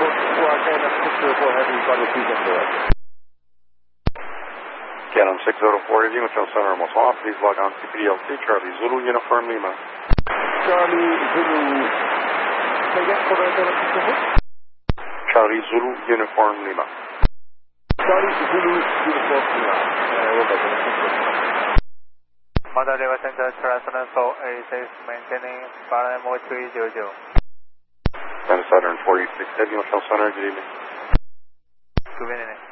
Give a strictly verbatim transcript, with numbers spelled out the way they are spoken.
four Canon six zero four Heavy, Carlos Houston, correct. Canon six zero four Heavy, Hotel Center almost off. Please log on to P D L C, Charlie Zulu, Uniform Lima. Charlie Zulu. Say again, for the number? Charlie Zulu, Uniform Lima. Charlie Zulu, Uniform Lima. Uh, we'll back in. Mother River Center, Transcendent four eighty-six, maintaining Baran M O three zero zero. Saturn forty-six Heavy, Hotel Center, good evening. Good evening.